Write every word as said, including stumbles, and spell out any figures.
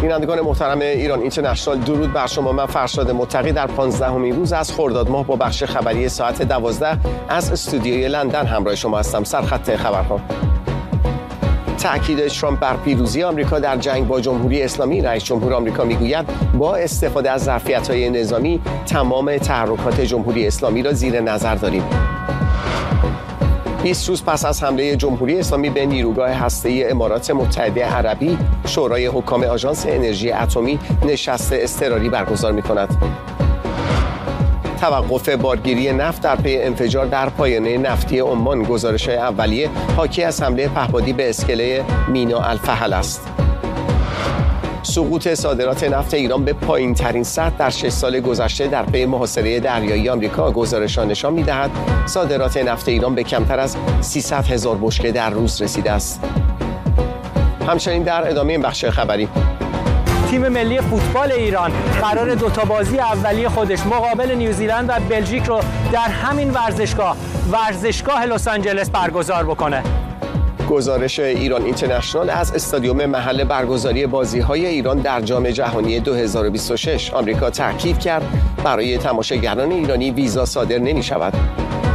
بینندگان محترم ایران اینترنشنال، درود بر شما. من فرشاد متقی در پانزدهمین روز از خرداد ماه با بخش خبری ساعت دوازده از استودیوی لندن همراه شما هستم. سرخط خبرها: تأکید ترامپ بر پیروزی آمریکا در جنگ با جمهوری اسلامی. رئیس جمهور آمریکا میگوید با استفاده از ظرفیت‌های نظامی تمام تحرکات جمهوری اسلامی را زیر نظر داریم. بیست روز پس از حمله جمهوری اسلامی به نیروگاه هسته‌ای امارات متحده عربی، شورای حکام آژانس انرژی اتمی نشست اضطراری برگزار می‌کند. توقف بارگیری نفت در پی انفجار در پایانه نفتی عمان. گزارش‌های اولیه حاکی از حمله پهپادی به اسکله مینا الفحل است. سقوط صادرات نفت ایران به پایین‌ترین سطح در شش سال گذشته در پی محاصره دریایی آمریکا. گزارش‌ها نشان می‌دهد صادرات نفت ایران به کمتر از سیصد هزار بشکه در روز رسیده است. همچنین در ادامه این بخش خبری، تیم ملی فوتبال ایران قرار دوتا بازی اولیه خودش مقابل نیوزیلند و بلژیک رو در همین ورزشگاه ورزشگاه لس آنجلس برگزار بکنه. گزارش ایران اینترنشنال از استادیوم محل برگزاری بازی‌های ایران در جام جهانی دو هزار و بیست و شش. آمریکا تاکید کرد برای تماشاگران ایرانی ویزا صادر نمی‌شود.